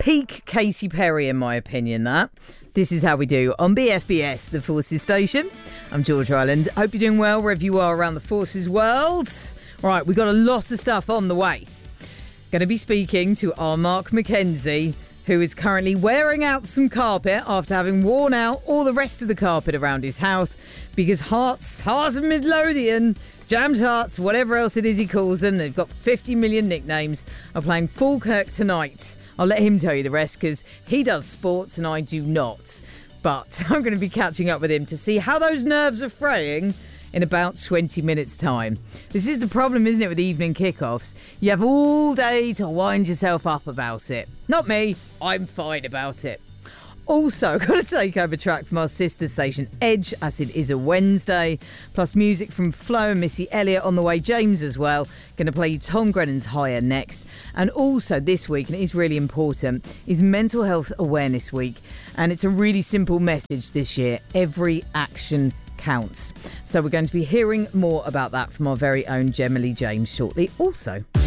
Peak Katy Perry, in my opinion, that. This is how we do on BFBS, the Forces Station. I'm George Ireland. Hope you're doing well wherever you are around the Forces world. Right, we've got a lot of stuff on the way. Going to be speaking to our Mark McKenzie, who is currently wearing out some carpet after having worn out all the rest of the carpet around his house because Hearts of Midlothian, Jammed Hearts, whatever else it is he calls them, they've got 50 million nicknames, are playing Falkirk tonight. I'll let him tell you the rest because he does sports and I do not. But I'm going to be catching up with him to see how those nerves are fraying in about 20 minutes' time. This is the problem, isn't it, with evening kickoffs? You have all day to wind yourself up about it. Not me, I'm fine about it. Also, got a takeover track from our sister station Edge, as it is a Wednesday, plus music from Flo and Missy Elliott on the way, James as well. Going to play you Tom Grennan's Higher next. And also this week, and it is really important, is Mental Health Awareness Week. And it's a really simple message this year: every action counts. So we're going to be hearing more about that from our very own Gemma Lee James shortly also.